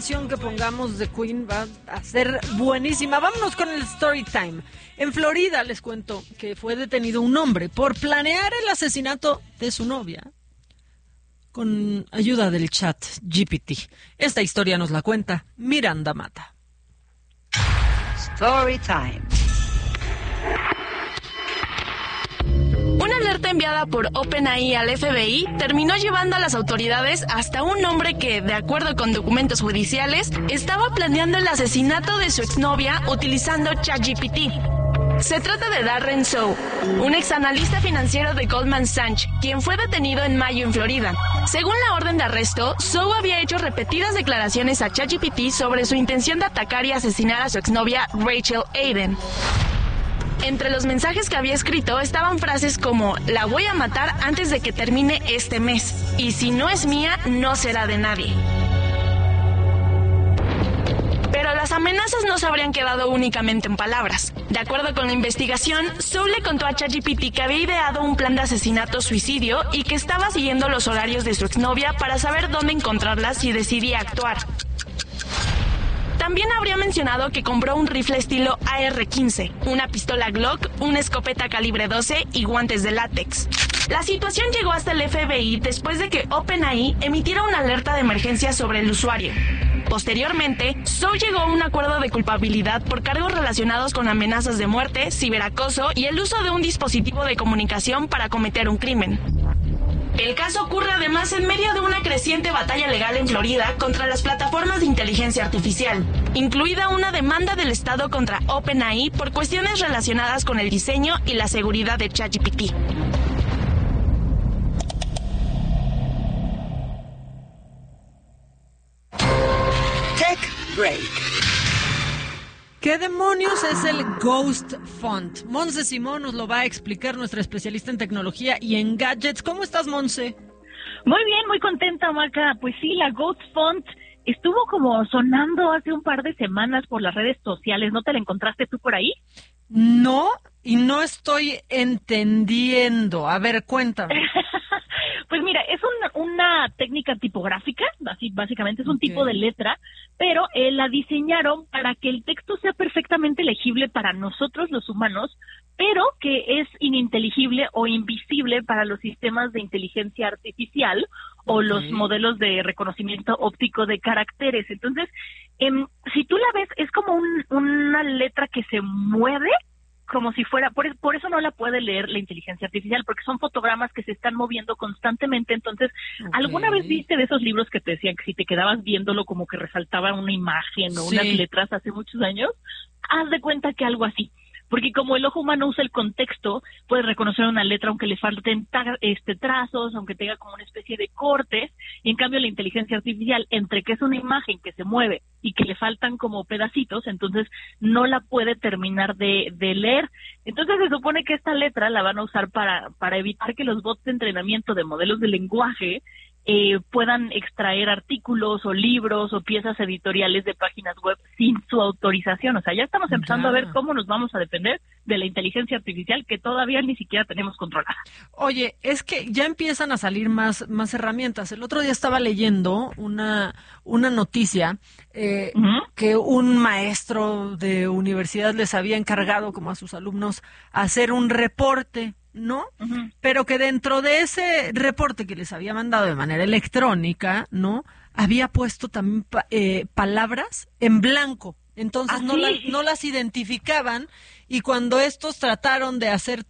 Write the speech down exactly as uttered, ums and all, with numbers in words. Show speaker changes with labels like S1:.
S1: Que pongamos de Queen va a ser buenísima. Vámonos con el story time. En Florida les cuento que fue detenido un hombre por planear el asesinato de su novia con ayuda del chat G P T. Esta historia nos la cuenta Miranda Mata.
S2: Story time.
S3: Una alerta enviada por OpenAI al F B I terminó llevando a las autoridades hasta un hombre que, de acuerdo con documentos judiciales, estaba planeando el asesinato de su exnovia utilizando ChatGPT. Se trata de Darren Zhou, un exanalista financiero de Goldman Sachs, quien fue detenido en mayo en Florida. Según la orden de arresto, Zhou había hecho repetidas declaraciones a ChatGPT sobre su intención de atacar y asesinar a su exnovia Rachel Aiden. Entre los mensajes que había escrito estaban frases como "la voy a matar antes de que termine este mes, y si no es mía, no será de nadie". Pero las amenazas no se habrían quedado únicamente en palabras. De acuerdo con la investigación, Zhou le contó a ChatGPT que había ideado un plan de asesinato-suicidio y que estaba siguiendo los horarios de su exnovia para saber dónde encontrarla si decidía actuar. También habría mencionado que compró un rifle estilo A R quince, una pistola Glock, una escopeta calibre doce y guantes de látex. La situación llegó hasta el F B I después de que OpenAI emitiera una alerta de emergencia sobre el usuario. Posteriormente, Zhou llegó a un acuerdo de culpabilidad por cargos relacionados con amenazas de muerte, ciberacoso y el uso de un dispositivo de comunicación para cometer un crimen. El caso ocurre además en medio de una creciente batalla legal en Florida contra las plataformas de inteligencia artificial, incluida una demanda del Estado contra OpenAI por cuestiones relacionadas con el diseño y la seguridad de ChatGPT.
S2: Tech Break.
S1: ¿Qué demonios es el Ghost Font? Monse Simón nos lo va a explicar, nuestra especialista en tecnología y en gadgets. ¿Cómo estás, Monse?
S4: Muy bien, muy contenta, Maca. Pues sí, la Ghost Font estuvo como sonando hace un par de semanas por las redes sociales. ¿No te la encontraste tú por ahí?
S1: No, y no estoy entendiendo. A ver, cuéntame.
S4: Pues mira, es un, una técnica tipográfica, así básicamente es un okay. tipo de letra, pero eh, la diseñaron para que el texto sea perfectamente legible para nosotros los humanos, pero que es ininteligible o invisible para los sistemas de inteligencia artificial o okay. los modelos de reconocimiento óptico de caracteres. Entonces, eh, si tú la ves, es como un, una letra que se mueve, como si fuera, por, por eso no la puede leer la inteligencia artificial, porque son fotogramas que se están moviendo constantemente. Entonces, okay. ¿alguna vez viste de esos libros que te decían que si te quedabas viéndolo como que resaltaba una imagen o sí. unas letras hace muchos años? Haz de cuenta que algo así. Porque como el ojo humano usa el contexto, puede reconocer una letra aunque le falten ta- este, trazos, aunque tenga como una especie de cortes, y en cambio la inteligencia artificial, entre que es una imagen que se mueve y que le faltan como pedacitos, entonces no la puede terminar de, de leer. Entonces se supone que esta letra la van a usar para, para evitar que los bots de entrenamiento de modelos de lenguaje Eh, puedan extraer artículos o libros o piezas editoriales de páginas web sin su autorización. O sea, ya estamos empezando ya. a ver cómo nos vamos a depender de la inteligencia artificial que todavía ni siquiera tenemos controlada.
S1: Oye, es que ya empiezan a salir más, más herramientas. El otro día estaba leyendo una, una noticia eh, uh-huh. que un maestro de universidad les había encargado como a sus alumnos hacer un reporte, ¿no? Uh-huh. Pero que dentro de ese reporte que les había mandado de manera electrónica, ¿no? Había puesto también pa- eh, palabras en blanco. Entonces ¿Ah, no, sí? la, no las identificaban, y cuando estos trataron de hacer